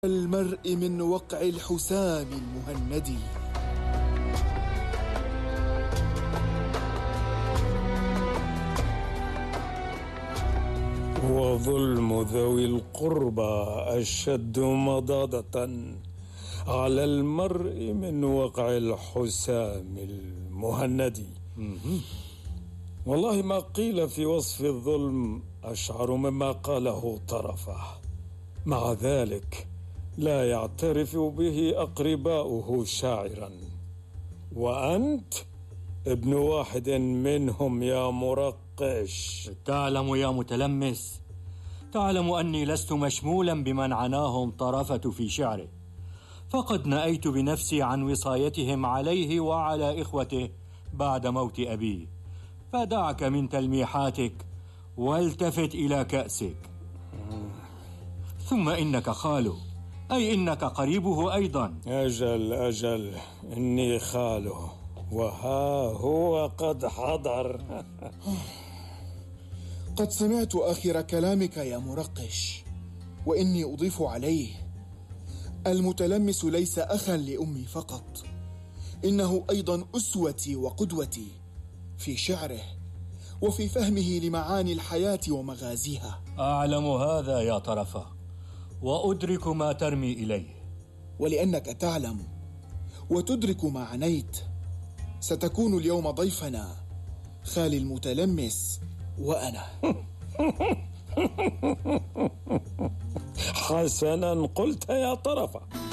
المرء من وقع الحسام المهندي. وظلم ذوي القربى أشد مضاضة على المرء من وقع الحسام المهندي. والله ما قيل في وصف الظلم أشعر مما قاله طرفة. مع ذلك لا يعترف به أقرباؤه شاعرا، وأنت ابن واحد منهم يا مرقش. تعلم يا متلمس، تعلم أني لست مشمولا بمن عناهم طرفة في شعره، فقد نأيت بنفسي عن وصايتهم عليه وعلى إخوته بعد موت أبيه، فدعك من تلميحاتك والتفت إلى كأسك. ثم إنك خاله، أي إنك قريبه أيضا. أجل إني خاله، وها هو قد حضر. قد سمعت آخر كلامك يا مرقش، وإني أضيف عليه: المتلمس ليس أخا لأمي فقط، إنه أيضا أسوتي وقدوتي في شعره وفي فهمه لمعاني الحياة ومغازيها. أعلم هذا يا طرفة، وأدرك ما ترمي إليه. ولأنك تعلم وتدرك ما عنيت، ستكون اليوم ضيفنا خالي المتلمس وأنا. حسنا قلت يا طرفة.